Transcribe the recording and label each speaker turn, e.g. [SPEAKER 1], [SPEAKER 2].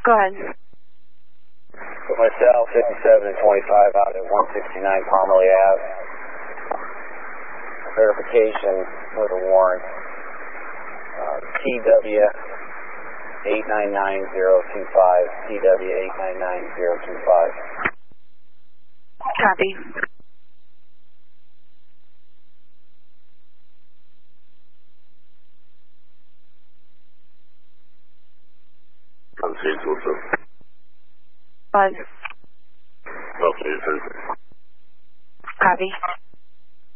[SPEAKER 1] Go ahead.
[SPEAKER 2] For myself, 57 and 25 out at 169 Pomeroy Ave. Verification with a warrant. TW 899025. TW 899025.
[SPEAKER 1] Copy.
[SPEAKER 3] Unsealed also.
[SPEAKER 1] Buzz.
[SPEAKER 3] Okay, thank you.
[SPEAKER 1] Copy.